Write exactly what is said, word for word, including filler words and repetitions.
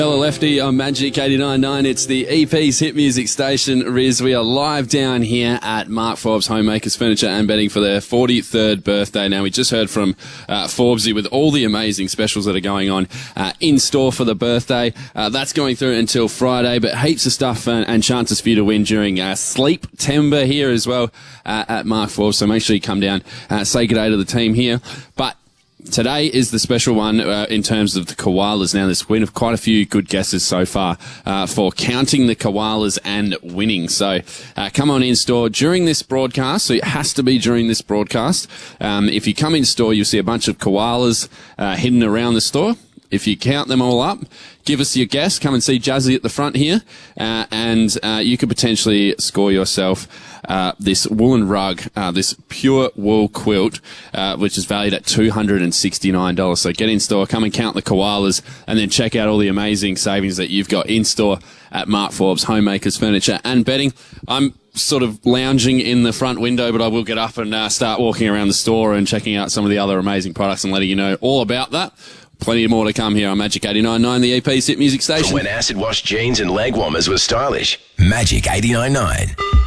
Hello Lefty on Magic eighty-nine point nine. It's the E P's Hit Music Station. Riz, we are live down here at Mark Forbes Homemakers Furniture and Bedding for their forty-third birthday. Now, we just heard from uh, Forbesy with all the amazing specials that are going on uh, in store for the birthday. Uh, that's going through until Friday, but heaps of stuff and, and chances for you to win during uh, Sleep-tember here as well uh, at Mark Forbes. So make sure you come down, uh, say good day to the team here. But today is the special one uh, in terms of the koalas. Now, there's been quite a few good guesses so far uh, for counting the koalas and winning. So uh, come on in store during this broadcast. So it has to be during this broadcast. Um, if you come in store, you'll see a bunch of koalas uh, hidden around the store. If you count them all up, give us your guess. Come and see Jazzy at the front here, uh, and uh, you could potentially score yourself uh, this woolen rug, uh, this pure wool quilt, uh, which is valued at two hundred sixty-nine dollars. So get in store, come and count the koalas, and then check out all the amazing savings that you've got in store at Mark Forbes Homemakers Furniture and Bedding. I'm sort of lounging in the front window, but I will get up and uh, start walking around the store and checking out some of the other amazing products and letting you know all about that. Plenty more to come here on Magic eighty-nine point nine, the E P's Hit Music Station. From when acid wash jeans and leg warmers was stylish. Magic eighty-nine point nine.